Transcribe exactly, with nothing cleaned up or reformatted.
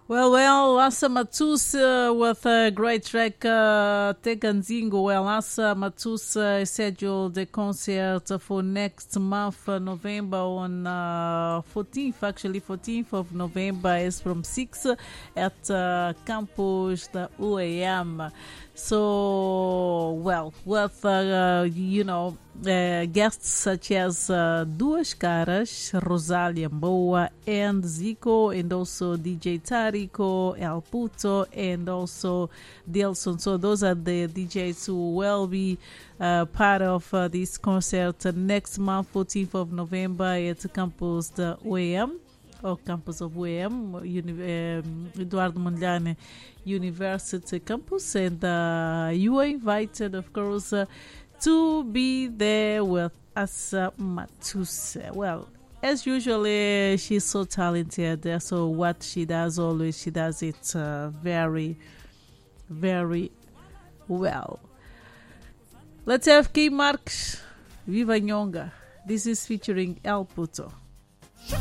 Well, well, Asa Matusa with a great track, uh, Teganzingo. Well, Asa Matusa is scheduled the concert for next month, uh, November, on uh, fourteenth, actually, fourteenth of November is from six at uh, campus, the U A M. So, well, with, uh, you know, uh, guests such as uh, Duas Caras, Rosalia Boa, and Zico, and also D J Tarico, El Puto, and also Delson. So, those are the D Js who will be uh, part of uh, this concert next month, fourteenth of November, at campus, the U A M. Or campus of U A M, uni- um, Eduardo Mondlane University campus, and uh, you are invited, of course, uh, to be there with Asa Matusa. Well, as usually, she's so talented, so what she does always, she does it uh, very, very well. Let's have K Marks, Viva Nyonga. This is featuring El Puto.